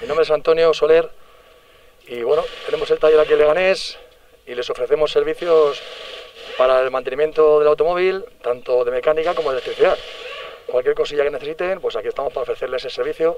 nombre es Antonio Soler y bueno, tenemos el taller aquí en Leganés y les ofrecemos servicios para el mantenimiento del automóvil, tanto de mecánica como de electricidad. Cualquier cosilla que necesiten, pues aquí estamos para ofrecerles ese servicio.